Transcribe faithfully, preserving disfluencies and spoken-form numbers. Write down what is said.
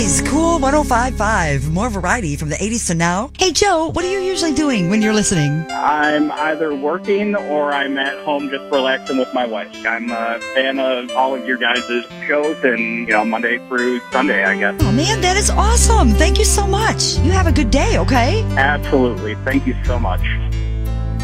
It's Cool one oh five point five. More variety from the eighties to now. Hey, Joe, what are you usually doing when you're listening? I'm either working or I'm at home just relaxing with my wife. I'm a fan of all of your guys' shows and, you know, Monday through Sunday, I guess. Oh, man, that is awesome. Thank you so much. You have a good day, okay? Absolutely. Thank you so much.